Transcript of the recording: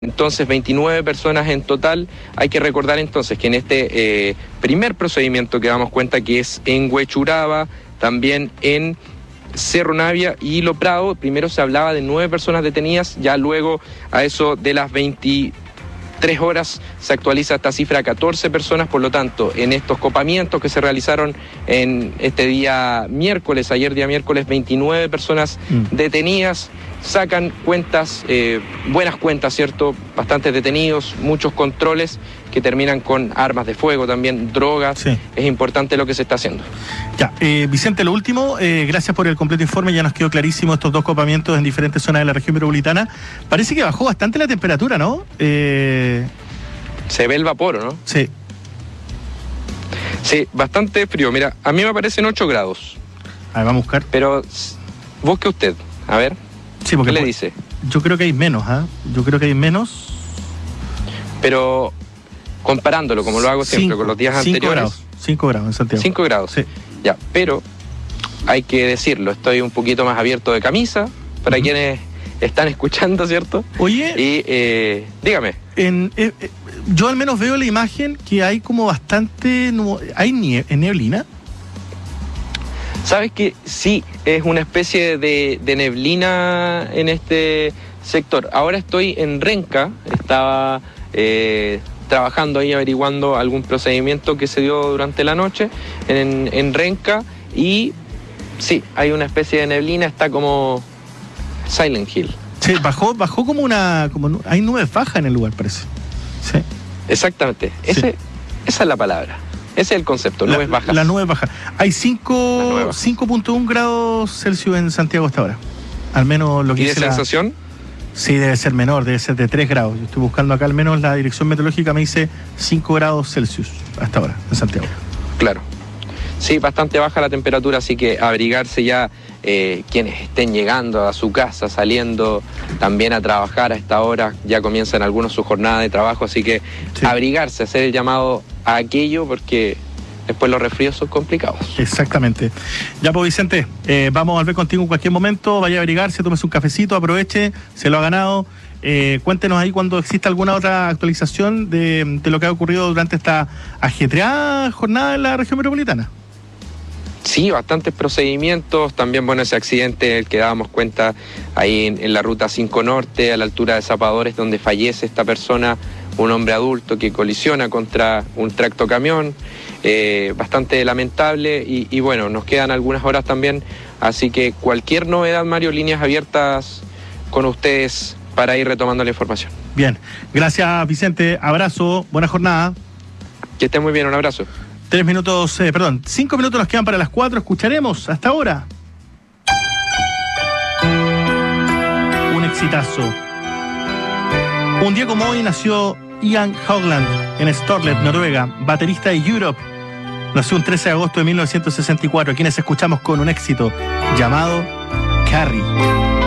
Entonces, 29 personas en total. Hay que recordar entonces que en este primer procedimiento que damos cuenta que es en Huechuraba, también en Cerro Navia y Lo Prado, primero se hablaba de 9 personas detenidas, ya luego a eso de las 23 horas se actualiza esta cifra a 14 personas, por lo tanto, en estos copamientos que se realizaron en este día miércoles, ayer día miércoles, 29 personas detenidas. Sacan cuentas, buenas cuentas, ¿cierto? Bastantes detenidos, muchos controles que terminan con armas de fuego, también drogas. Sí. Es importante lo que se está haciendo. Ya, Vicente, lo último, gracias por el completo informe, ya nos quedó clarísimo estos dos copamientos en diferentes zonas de la región metropolitana. Parece que bajó bastante la temperatura, ¿no? Se ve el vapor, ¿no? Sí. Sí, bastante frío. Mira, a mí me parecen 8 grados. A ver, vamos a buscar. Pero busque usted, a ver. Sí, porque ¿qué le dice? Yo creo que hay menos, ¿ah? Yo creo que hay menos. Pero comparándolo, como lo hago siempre, con los días anteriores. 5 grados en Santiago. 5 grados. Sí. Ya, pero hay que decirlo, estoy un poquito más abierto de camisa para quienes están escuchando, ¿cierto? Oye. Y dígame. Yo al menos veo la imagen que hay como bastante. ¿Hay neblina? ¿Sabes que sí, es una especie de neblina en este sector? Ahora estoy en Renca, estaba trabajando ahí, averiguando algún procedimiento que se dio durante la noche en Renca, y sí, hay una especie de neblina, está como Silent Hill. Sí, bajó como hay nubes bajas en el lugar, parece. Sí. Exactamente, esa es la palabra. Ese es el concepto, nubes bajas. La nube baja. Hay 5.1 grados Celsius en Santiago hasta ahora. Al menos lo que dice. ¿Y de sensación? Sí, debe ser menor, debe ser de 3 grados. Yo estoy buscando acá, al menos la dirección meteorológica me dice 5 grados Celsius hasta ahora en Santiago. Claro. Sí, bastante baja la temperatura, así que abrigarse ya quienes estén llegando a su casa, saliendo también a trabajar a esta hora. Ya comienzan algunos su jornada de trabajo, así que abrigarse, hacer el llamado a aquello, porque después los resfríos son complicados. Exactamente. Ya pues, Vicente, vamos a volver contigo en cualquier momento. Vaya a abrigarse, tómese un cafecito, aproveche, se lo ha ganado. Cuéntenos ahí cuando exista alguna otra actualización de lo que ha ocurrido durante esta ajetreada jornada en la región metropolitana. Sí, bastantes procedimientos, también bueno, ese accidente el que dábamos cuenta ahí en la ruta 5 Norte, a la altura de Zapadores, donde fallece esta persona, un hombre adulto que colisiona contra un tractocamión, bastante lamentable, y bueno, nos quedan algunas horas también, así que cualquier novedad, Mario, líneas abiertas con ustedes para ir retomando la información. Bien, gracias Vicente, abrazo, buena jornada. Que esté muy bien, un abrazo. 5 minutos nos quedan para las 4. Escucharemos hasta ahora un exitazo. Un día como hoy nació Ian Haugland en Storlet, Noruega, baterista de Europe. Nació un 13 de agosto de 1964, a quienes escuchamos con un éxito llamado Carrie.